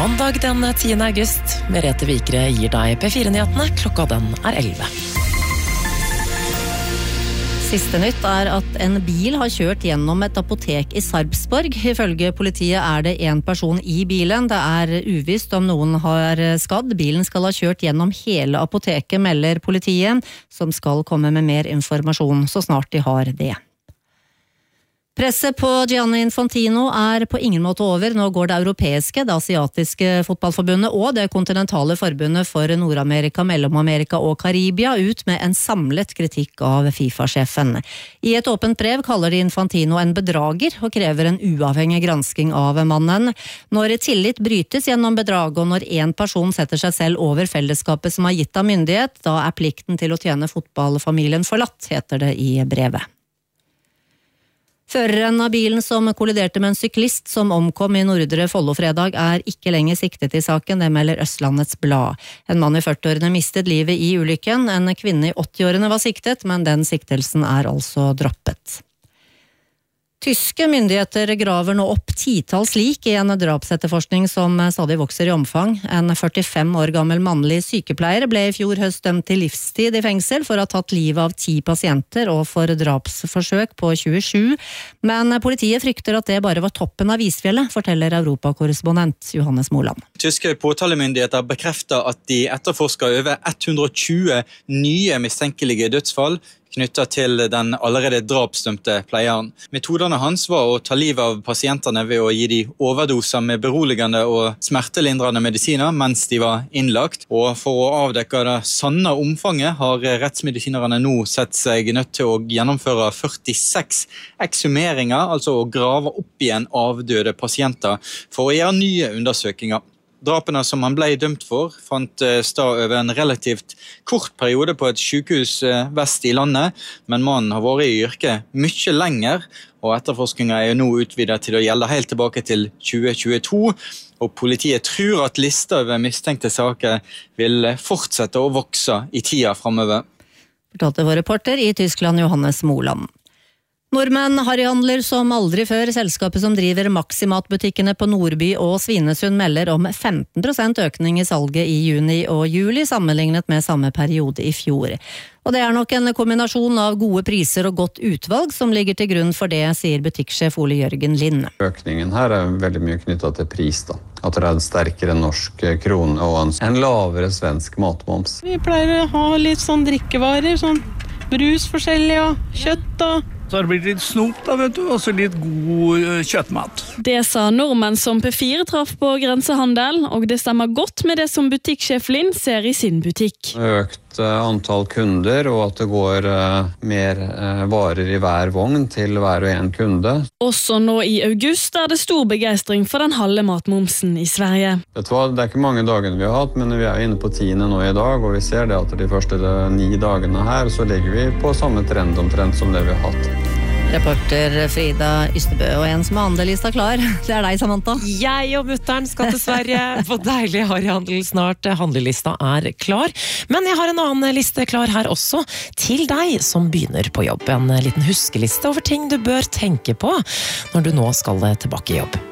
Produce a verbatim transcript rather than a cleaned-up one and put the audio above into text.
mandag den tiende august. Merete Vikre gir deg P fire-nyhetene. Klokka den er elleve. Siste nytt er at en bil har kjørt gjennom et apotek i Sarpsborg. Ifølge politiet er det en person i bilen. Det er uvisst om noen har skadd. Bilen skal ha kjørt gjennom hele apoteket, melder politiet, som skal komme med mer informasjon så snart de har det. Presset på Gianni Infantino er på ingen måte over. Nå går det europeiske, det asiatiske fotballforbundet og det kontinentale forbundet for Nord-Amerika, Mellom-Amerika og Karibia ut med en samlet kritikk av FIFA-sjefen. I et åpent brev kaller de Infantino en bedrager og krever en uavhengig gransking av mannen. Når tillit brytes gjennom bedrag og når en person setter seg selv over fellesskapet som har gitt av myndighet, da er plikten til å tjene fotballfamilien forlatt, heter det i brevet. Føreren av bilen som kolliderte med en syklist som omkom i Nordre Follo-fredag er ikke lenger siktet i saken, det melder Østlandets Blad. En mann i førtiårene mistet livet i ulykken, en kvinne i åttiårene var siktet, men den siktelsen er altså droppet. Tyske myndigheter graver nå opp titalls lik i en drapsetterforskning som stadig vokser i omfang. En førtifem år gammel mannlig sykepleier ble i fjor høst dømt til livstid i fengsel for å ha tatt livet av ti pasienter og for drapsforsøk på tjuesju. Men politiet frykter at det bare var toppen av isfjellet, forteller europakorrespondent Johannes Moland. Tyske påtalemyndigheter bekrefter at de etterforsker over hundre og tjue nye mistenkelige dødsfall knyttet til den allerede drapsdømte pleieren. Metodene hans var å ta livet av pasientene ved å gi de overdoser med beroligende og smertelindrende medisiner mens de var innlagt. Og for å avdekke det sanne omfanget har rettsmedisinerne nå sett seg nødt til å gjennomføre førtiseks ekshumeringer, altså å grave opp igjen avdøde pasienter for å gjøre nye undersøkelser. Drapene som han ble dømt for fant sted over en relativt kort periode på et sykehus vest i landet, men mannen har vært i yrket mye lenger, og etterforskningen er nå utvidet til å gjelde helt tilbake til tjue tjueto, og politiet tror at lista over mistenkte saker vil fortsette å vokse i tida fremover. Fortalte vår reporter i Tyskland Johannes Moland. Nordmenn harryhandler som aldri før. Selskapet som driver Maximat-butikkene på Nordby og Svinesund melder om femten prosent økning i salget i juni og juli sammenlignet med samme periode i fjor. Og det er nok en kombinasjon av gode priser og godt utvalg som ligger til grunn for det, sier butikksjef Ole Jørgen Lind. Økningen her er veldig mye knyttet til pris, da. At det er en sterkere norsk krone og en lavere svensk matmoms. Vi pleier å ha litt sånn drikkevarer, sånn brus forskjellig og kjøtt og så har det blitt litt snop da, vet du, og så litt god kjøttmat. Det sa nordmenn som P fire traff på grensehandel, og det stemmer godt med det som butikksjef Lind ser i sin butikk. Økt antall kunder, og at det går uh, mer uh, varer i hver vogn til hver og en kunde. Også nå i august er det stor begeistring for den halve matmomsen i Sverige. Vet du hva, det er ikke mange dagene vi har hatt, men vi er inne på tiende nå i dag, og vi ser det at de første de ni dagene her, så ligger vi på samme trend omtrent som det vi har hatt. Reporter Frida Ystebø, og en som har handelista klar. Det er deg, Samantha. Jeg og mutteren skal til Sverige på deilig harryhandel snart. Handlelista er klar. Men jeg har en annen liste klar her også, til deg som begynner på jobb. En liten huskeliste over ting du bør tenke på når du nå skal tilbake i jobb.